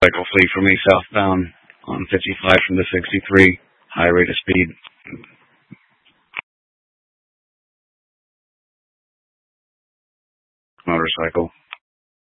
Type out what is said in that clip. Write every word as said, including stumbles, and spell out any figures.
Cycle fleet for me southbound on fifty-five from the sixty-three, high rate of speed. Motorcycle.